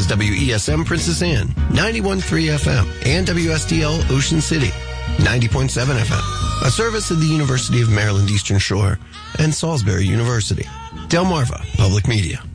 is WESM Princess Anne, 91.3 FM, and WSDL Ocean City, 90.7 FM, a service of the University of Maryland Eastern Shore and Salisbury University. Delmarva Public Media.